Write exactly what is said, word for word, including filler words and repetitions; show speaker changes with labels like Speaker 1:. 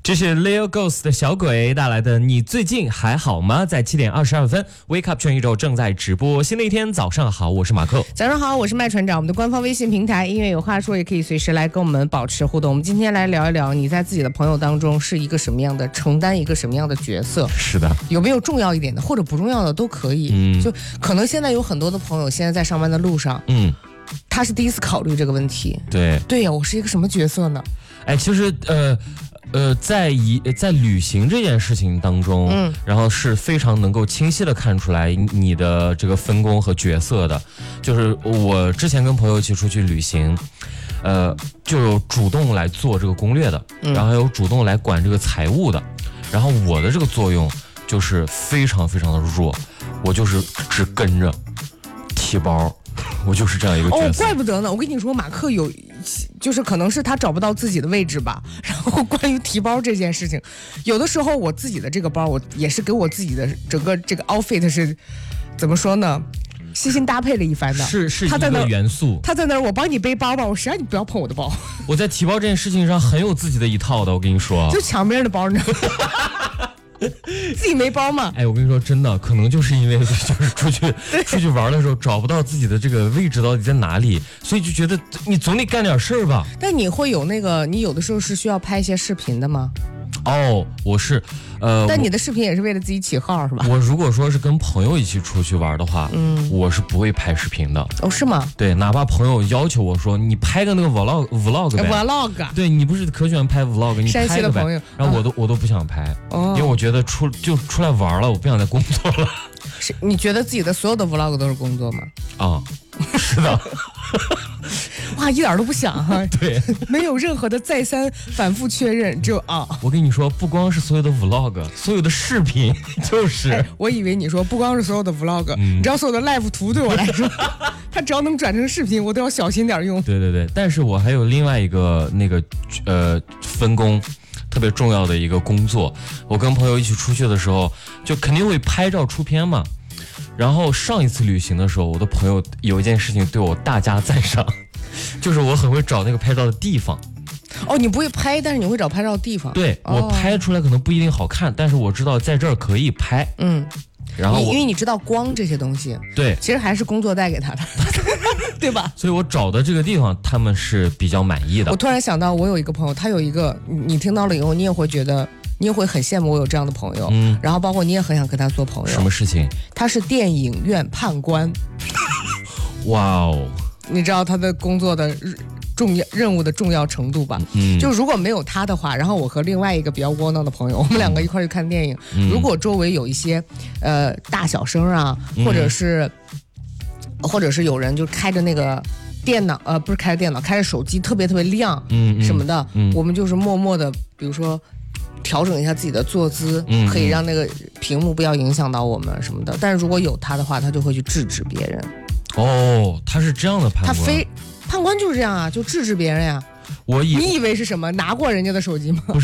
Speaker 1: 这是 Leo Ghost 的小鬼带来的你最近还好吗？在七点二十二分 Wake Up 全宇宙正在直播。新的一天早上好，我是马克。
Speaker 2: 早上好，我是麦船长。我们的官方微信平台音乐有话说也可以随时来跟我们保持互动。我们今天来聊一聊你在自己的朋友当中是一个什么样的，承担一个什么样的角色。
Speaker 1: 是的，
Speaker 2: 有没有重要一点的或者不重要的都可以。嗯，就可能现在有很多的朋友现在在上班的路上，嗯，他是第一次考虑这个问题。
Speaker 1: 对
Speaker 2: 对呀，我是一个什么角色呢？
Speaker 1: 哎，其实呃呃，在一在旅行这件事情当中，嗯，然后是非常能够清晰的看出来你的这个分工和角色的。就是我之前跟朋友一起出去旅行，呃，就有主动来做这个攻略的，然后还有主动来管这个财务的，然后我的这个作用就是非常非常的弱，我就是只跟着提包。我就是这样一个角色。
Speaker 2: 哦，怪不得呢！我跟你说，马克有，就是可能是他找不到自己的位置吧。然后关于提包这件事情，有的时候我自己的这个包，我也是给我自己的整个这个 outfit 是怎么说呢？细心搭配了一番的。
Speaker 1: 是是一个元素。
Speaker 2: 他在那儿，我帮你背包吧，我谁让你不要碰我的包？
Speaker 1: 我在提包这件事情上很有自己的一套的，我跟你说。
Speaker 2: 就抢别人的包，你知道吗？自己没包嘛？
Speaker 1: 哎，我跟你说，真的，可能就是因为就是出去出去玩的时候找不到自己的这个位置到底在哪里，所以就觉得你总得干点事儿吧。
Speaker 2: 但你会有那个，你有的时候是需要拍一些视频的吗？
Speaker 1: 哦，我是，呃，
Speaker 2: 但你的视频也是为了自己起号是吧？
Speaker 1: 我如果说是跟朋友一起出去玩的话，嗯，我是不会拍视频的。
Speaker 2: 哦，是吗？
Speaker 1: 对，哪怕朋友要求我说你拍个那个 vlog vlog 呗
Speaker 2: ，vlog，
Speaker 1: 对你不是可喜欢拍 vlog， 你拍个呗，然后我都、啊、我都不想拍，哦，因为我觉得出就出来玩了，我不想再工作了。
Speaker 2: 是你觉得自己的所有的 vlog 都是工作吗？
Speaker 1: 啊，是的。
Speaker 2: 哇，一点都不想哈、啊，
Speaker 1: 对，
Speaker 2: 没有任何的再三反复确认，只有啊。
Speaker 1: 我跟你说，不光是所有的 vlog， 所有的视频就是。
Speaker 2: 哎、我以为你说不光是所有的 vlog，、嗯、你知道所有的 live 图对我来说，它只要能转成视频，我都要小心点用。
Speaker 1: 对对对，但是我还有另外一个那个呃分工。特别重要的一个工作，我跟朋友一起出去的时候，就肯定会拍照出片嘛。然后上一次旅行的时候，我的朋友有一件事情对我大加赞赏，就是我很会找那个拍照的地方。
Speaker 2: 哦，你不会拍，但是你会找拍照的地方。
Speaker 1: 对、哦、我拍出来可能不一定好看，但是我知道在这儿可以拍。嗯。然后
Speaker 2: 因为你知道光这些东西，
Speaker 1: 对，
Speaker 2: 其实还是工作带给他的，对吧？
Speaker 1: 所以我找的这个地方，他们是比较满意的。
Speaker 2: 我突然想到，我有一个朋友，他有一个，你听到了以后，你也会觉得，你也会很羡慕我有这样的朋友，嗯，然后包括你也很想跟他做朋友。
Speaker 1: 什么事情？
Speaker 2: 他是电影院判官。
Speaker 1: 哇哦！
Speaker 2: 你知道他的工作的重要任务的重要程度吧？嗯，就如果没有他的话，然后我和另外一个比较窝囊的朋友，我们两个一块去看电影。嗯、如果周围有一些呃大小声啊，或者是、嗯、或者是有人就开着那个电脑，呃，不是开着电脑，开着手机，特别特别亮，嗯什么的，嗯，我们就是默默的，比如说调整一下自己的坐姿，嗯，可以让那个屏幕不要影响到我们什么的。但是如果有他的话，他就会去制止别人。
Speaker 1: 哦，他是这样的判官。
Speaker 2: 他非判官就是这样啊，就制止别人呀、啊。
Speaker 1: 我以
Speaker 2: 你以为是什么？拿过人家的手机吗？
Speaker 1: 不是。